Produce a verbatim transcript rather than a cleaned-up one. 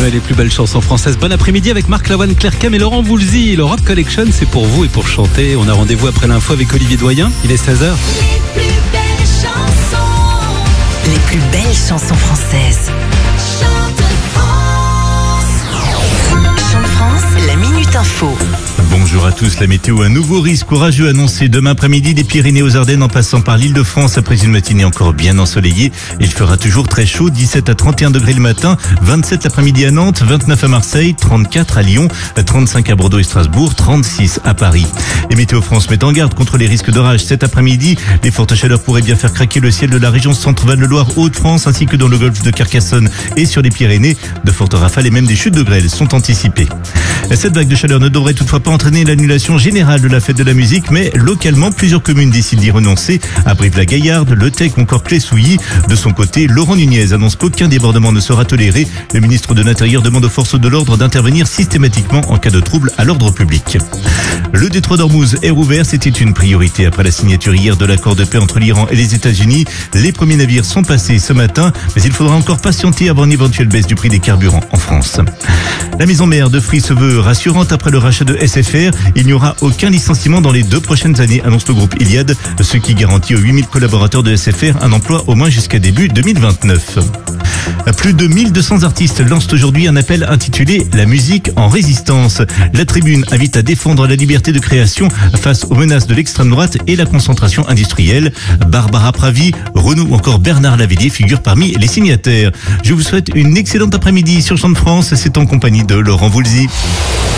Ouais, les plus belles chansons françaises. Bon après-midi avec Marc Lavoine, Claire Cam et Laurent Voulzy. Le Rock Collection, c'est pour vous et pour chanter. On a rendez-vous après l'info avec Olivier Doyen. Il est seize heures. Les plus belles chansons. Les plus belles chansons françaises. Chante France. Chante France, la Minute Info. Bonjour à tous, la météo, un nouveau risque orageux annoncé demain après-midi des Pyrénées aux Ardennes en passant par l'île de France après une matinée encore bien ensoleillée. Il fera toujours très chaud, dix-sept à trente et un degrés le matin, vingt-sept l'après-midi à Nantes, vingt-neuf à Marseille, trente-quatre à Lyon, trente-cinq à Bordeaux et Strasbourg, trente-six à Paris. Et Météo France met en garde contre les risques d'orage cet après-midi. Les fortes chaleurs pourraient bien faire craquer le ciel de la région Centre-Val-de-Loire, Hauts-de-France ainsi que dans le golfe de Carcassonne et sur les Pyrénées. De fortes rafales et même des chutes de grêle sont anticipées. Cette vague de chaleur ne devrait toutefois pas entraîner l'annulation générale de la fête de la musique, mais localement, plusieurs communes décident d'y renoncer. À Brive-la-Gaillarde, Le Tech ou encore Clé-Souilly. De son côté, Laurent Nunez annonce qu'aucun débordement ne sera toléré. Le ministre de l'Intérieur demande aux forces de l'ordre d'intervenir systématiquement en cas de trouble à l'ordre public. Le détroit d'Ormuz est rouvert, c'était une priorité après la signature hier de l'accord de paix entre l'Iran et les États-Unis. Les premiers navires sont passés ce matin, mais il faudra encore patienter avant une éventuelle baisse du prix des carburants en France. La maison mère de Free se veut rassurante après le rachat de S F R. Il n'y aura aucun licenciement dans les deux prochaines années, annonce le groupe Iliad, ce qui garantit aux huit mille collaborateurs de S F R un emploi au moins jusqu'à début deux mille vingt-neuf. Plus de mille deux cents artistes lancent aujourd'hui un appel intitulé « La musique en résistance ». La tribune invite à défendre la liberté de création face aux menaces de l'extrême droite et la concentration industrielle. Barbara Pravi, Renaud ou encore Bernard Lavillier figurent parmi les signataires. Je vous souhaite une excellente après-midi sur Chante France. C'est en compagnie de Laurent Voulzy.